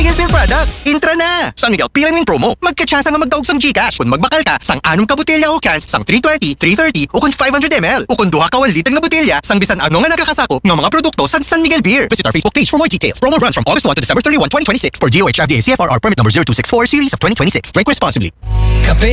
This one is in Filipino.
Miguel Beer Products. Intra na! San Miguel Pilang promo. Magkachasa nga magdaog sang Gcash. Kung magbakal ka, sang 6 ka botelya o cans, sang 320, 330, o kung 500 ml. O kung 2 ka 1 liter na botelya, sang bisan ano nga nakakasakop ng mga produkto sang San Miguel Beer. Visit our Facebook page for more details. Promo runs from August 1 to December 31, 2026 for DOH FDA CFR permit number 0264 series of 2026. Drink responsibly. Kape